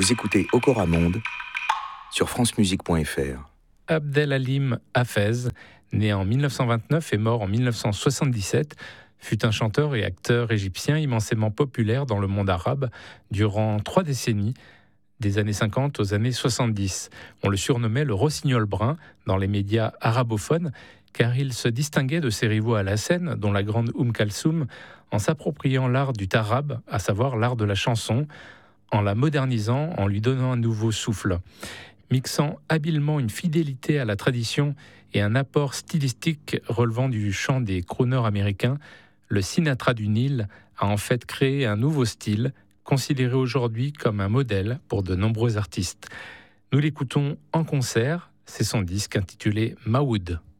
Vous écoutez Okora Monde sur francemusique.fr. Abdelhalim Hafez, né en 1929 et mort en 1977, fut un chanteur et acteur égyptien immensément populaire dans le monde arabe durant 3 décennies, des années 50 aux années 70. On le surnommait le Rossignol brun dans les médias arabophones, car il se distinguait de ses rivaux à la scène, dont la grande Kalsoum, en s'appropriant l'art du tarab, à savoir l'art de la chanson, en la modernisant, en lui donnant un nouveau souffle. Mixant habilement une fidélité à la tradition et un apport stylistique relevant du chant des crooners américains, le Sinatra du Nil a en fait créé un nouveau style, considéré aujourd'hui comme un modèle pour de nombreux artistes. Nous l'écoutons en concert, c'est son disque intitulé Maoud.